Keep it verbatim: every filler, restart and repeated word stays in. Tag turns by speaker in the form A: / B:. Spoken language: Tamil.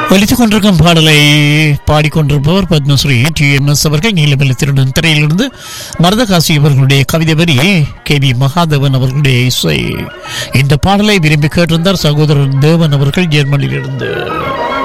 A: ஒலித்துக் கொண்டிருக்கும் பாடலை பாடிக்கொண்டிருப்பவர் பத்மஸ்ரீ டி எம் எஸ் அவர்கள். நீலமல்லி திருடன் திரையிலிருந்து மரதகாசி அவர்களுடைய கவிதை வரி, கே வி மகாதேவன் அவர்களுடைய இசை. இந்த பாடலை விரும்பி கேட்டிருந்தார் சகோதரர் தேவன் அவர்கள் ஜெர்மனியிலிருந்து.